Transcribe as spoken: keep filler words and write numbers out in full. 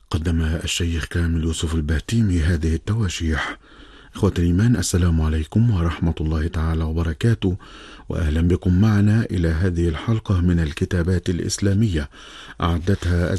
قدم الشيخ كامل يوسف البهتيمي هذه التواشيح. إخوة الإيمان، السلام عليكم ورحمة الله تعالى وبركاته، وأهلا بكم معنا إلى هذه الحلقة من الكتابات الإسلامية أعدتها